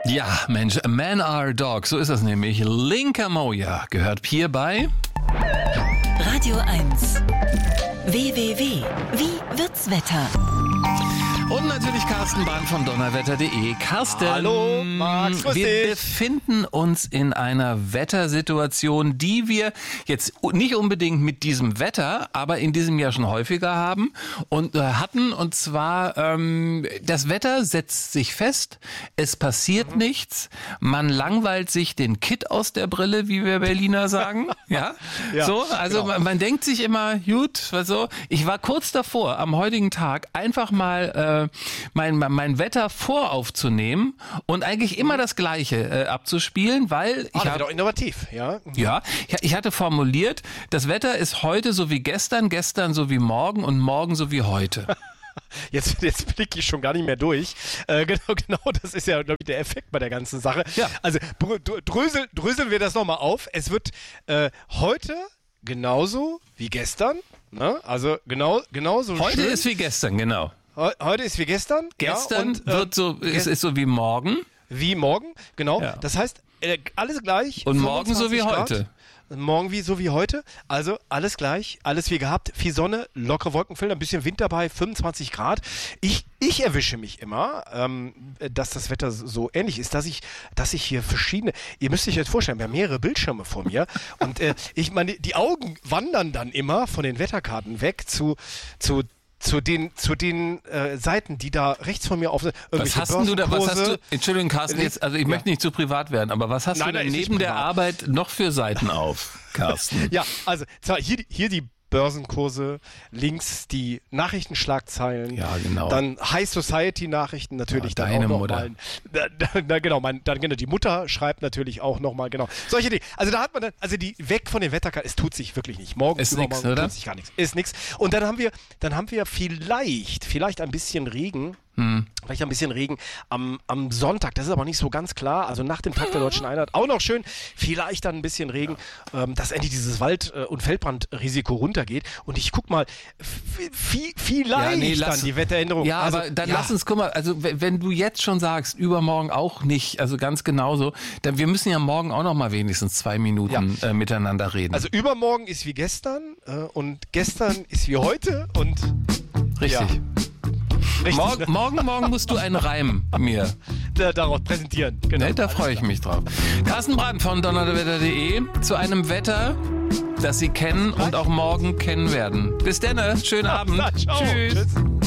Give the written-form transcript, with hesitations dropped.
Ja, Mensch, Men Are Dogs, so ist das nämlich. Linka Moja gehört hier bei Radio 1. www. Wie wird's Wetter? Und natürlich Carsten Bahn von donnerwetter.de. Carsten, hallo Max, grüß wir dich. befinden uns in einer Wettersituation, die wir jetzt nicht unbedingt mit diesem Wetter, aber in diesem Jahr schon häufiger haben und hatten. Und zwar, das Wetter setzt sich fest, es passiert nichts, man langweilt sich den Kitt aus der Brille, wie wir Berliner sagen. Ja, so, also genau. Man denkt sich immer, gut, so. Ich war kurz davor, am heutigen Tag einfach mal mein Wetter voraufzunehmen und eigentlich immer das Gleiche abzuspielen, weil ich habe doch innovativ, ja. Ja, ich hatte formuliert, das Wetter ist heute so wie gestern, gestern so wie morgen und morgen so wie heute. Jetzt blicke ich schon gar nicht mehr durch. Genau, das ist ja, glaube ich, der Effekt bei der ganzen Sache. Ja. Also dröseln wir das nochmal auf. Es wird heute genauso wie gestern, ne? Also genauso heute schön. Ist wie gestern, genau. Heute ist wie gestern. Gestern ist so wie morgen. Wie morgen, genau. Ja. Das heißt, alles gleich. Und morgen so wie Grad. heute. Morgen so wie heute. Also alles gleich, alles wie gehabt. Viel Sonne, lockere Wolkenfelder, ein bisschen Wind dabei, 25 Grad. Ich erwische mich immer, dass das Wetter so ähnlich ist, dass ich hier verschiedene, ihr müsst euch jetzt vorstellen, wir haben mehrere Bildschirme vor mir und ich meine, die Augen wandern dann immer von den Wetterkarten weg zu den Seiten, die da rechts von mir auf was hast du, Entschuldigung Carsten, jetzt, also ich möchte nicht zu privat werden, aber was hast du denn neben der Arbeit noch für Seiten auf, Carsten? Ja, also hier die Börsenkurse, links die Nachrichtenschlagzeilen, ja, genau. Dann High Society Nachrichten natürlich, ja, dann deine auch Mutter. Genau, die Mutter schreibt natürlich auch nochmal, genau. Solche Dinge. Also da hat man dann, also die weg von den Wetterkarten, es tut sich wirklich nicht. Morgen ist übermorgen nix, oder? Tut sich gar nichts. Ist nichts. Und dann haben wir vielleicht ein bisschen Regen. Vielleicht ein bisschen Regen am Sonntag, das ist aber nicht so ganz klar, also nach dem Tag der Deutschen Einheit auch noch schön, vielleicht dann ein bisschen Regen, dass endlich dieses Wald- und Feldbrandrisiko runtergeht und ich guck mal, vielleicht dann die Wetteränderung. Ja, also, aber dann lass uns, guck mal, also wenn du jetzt schon sagst, übermorgen auch nicht, also ganz genauso, dann wir müssen ja morgen auch noch mal wenigstens 2 Minuten miteinander reden. Also übermorgen ist wie gestern und gestern ist wie heute und richtig. Ja. Richtig, Morgen musst du einen Reim mir darauf präsentieren. Genau. Ne, da freue ich mich drauf. Carsten Brandt von donnerwetter.de zu einem Wetter, das Sie kennen und auch morgen kennen werden. Bis dann, schönen Abend. Ciao. Tschüss.